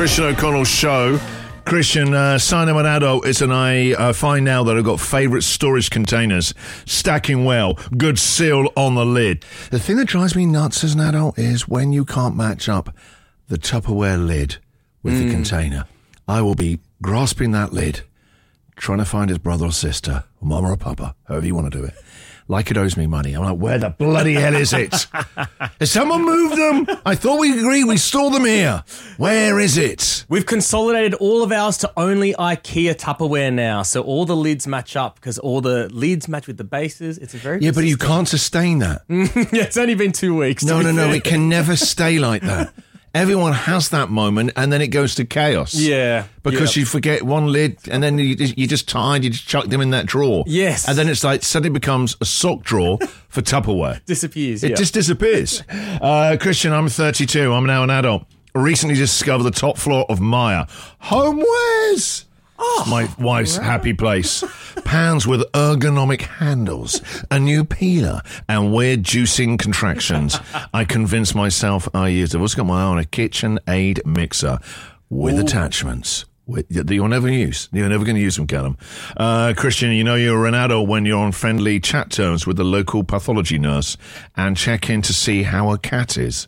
Christian O'Connell Show. Christian, sign I'm an adult is, and I find now that I've got favourite storage containers, stacking well, good seal on the lid. The thing that drives me nuts as an adult is when you can't match up the Tupperware lid with the container. I will be grasping that lid, trying to find his brother or sister, or mama or papa, however you want to do it. Like it owes me money. I'm like, where the bloody hell is it? Has someone moved them? I thought we agreed we stored them here. Where is it? We've consolidated all of ours to only IKEA Tupperware now, so all the lids match up because all the lids match with the bases. It's a very Yeah, but you can't sustain that. Yeah, it's only been 2 weeks. No, it can never stay like that. Everyone has that moment, and then it goes to chaos. Yeah. Because you forget one lid, and then you're just tired, you just chuck them in that drawer. Yes. And then it's like, suddenly becomes a sock drawer for Tupperware. Disappears, It just disappears. Christian, I'm 32. I'm now an adult. Recently discovered the top floor of Maya. Homewares! Oh, my wife's happy place. Pans with ergonomic handles, a new peeler, and weird juicing contractions. I convinced myself I used it. I've also got my own, a KitchenAid mixer with attachments. That you'll never use. You're never going to use them, Callum. Christian, you know you're an adult when you're on friendly chat terms with the local pathology nurse and check in to see how a cat is.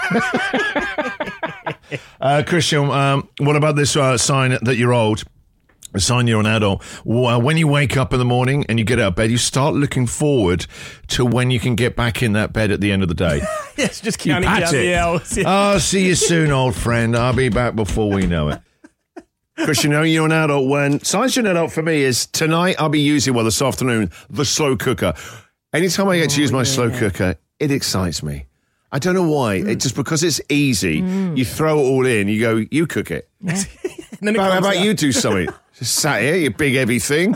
Christian, what about this sign that you're old? A sign you're an adult. When you wake up in the morning and you get out of bed, you start looking forward to when you can get back in that bed at the end of the day. Yes, just counting down the hours. Yeah. I'll see you soon, old friend. I'll be back before we know it. Christian, you're an adult when... Signs you're an adult for me is tonight I'll be using, this afternoon, the slow cooker. Anytime I get to use my slow cooker, it excites me. I don't know why. It's just because it's easy. You throw it all in, you go, you cook it. Yeah. How about you do something? Just sat here, you big heavy thing.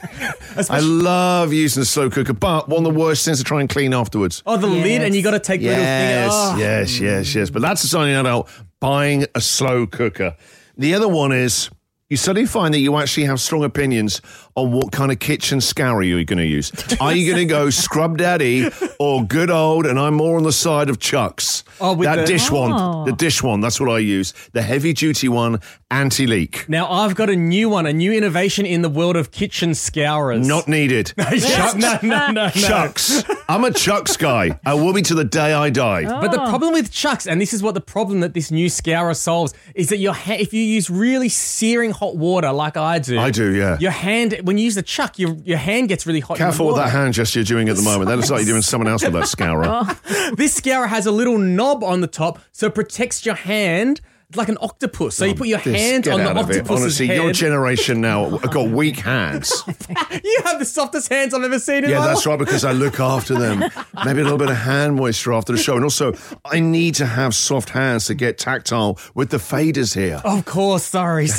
I love using the slow cooker, but one of the worst things to try and clean afterwards. Oh, the lid, and you got to take the little thing off. Yes. But that's a sign you're an adult, buying a slow cooker. The other one is you suddenly find that you actually have strong opinions on what kind of kitchen scourer you're going to use. Are you going to go Scrub Daddy or good old, and I'm more on the side of Chuck's? Oh, with that dish one. The dish one, that's what I use. The heavy-duty one, anti-leak. Now, I've got a new one, a new innovation in the world of kitchen scourers. Not needed. Chuck's. No. Chuck's. I'm a Chuck's guy. I will be to the day I die. But the problem with Chuck's, and this is what the problem that this new scourer solves, is that if you use really searing hot water like I do. I do, yeah. Your hand, when you use the chuck, your hand gets really hot. Careful with that hand gesture you're doing at the moment. That looks like you're doing someone else with that scourer. This scourer has a little knob on the top, so it protects your hand like an octopus. So you put your hand on the octopus's Honestly, head. your generation now have got weak hands. You have the softest hands I've ever seen in my life. Yeah, that's right, because I look after them. Maybe a little bit of hand moisture after the show. And also, I need to have soft hands to get tactile with the faders here. Of course, sorry.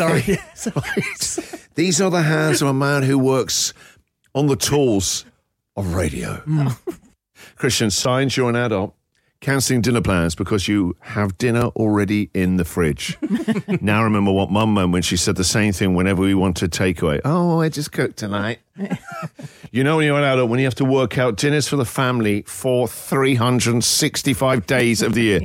These are the hands of a man who works on the tools of radio. Christian, signs you're an adult. Cancelling dinner plans because you have dinner already in the fridge. Now I remember what Mum meant when she said the same thing whenever we wanted takeaway. Oh, I just cooked tonight. You know when you're an adult, when you have to work out dinners for the family for 365 days of the year.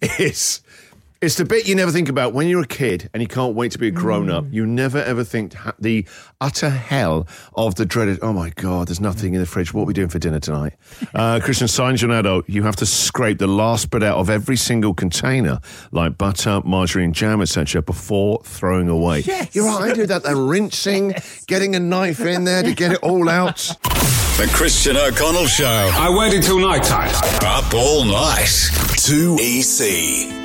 It's the bit you never think about when you're a kid and you can't wait to be a grown-up. You never, ever think the utter hell of the dreaded, oh, my God, there's nothing in the fridge. What are we doing for dinner tonight? Christian, signs you're an adult. You have to scrape the last bit out of every single container, like butter, margarine, jam, etc., before throwing away. Yes. You're right, I do that. The rinsing, getting a knife in there to get it all out. The Christian O'Connell Show. I waited till night time. Up all night. 2EC.